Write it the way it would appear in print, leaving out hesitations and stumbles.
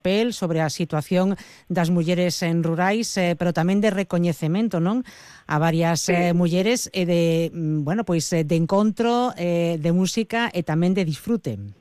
papel, sobre a situación das mulleres en rurais, pero tamén de recoñecemento, non? A varias mulleres e de, bueno, pois de encontro, de música e tamén de disfrute.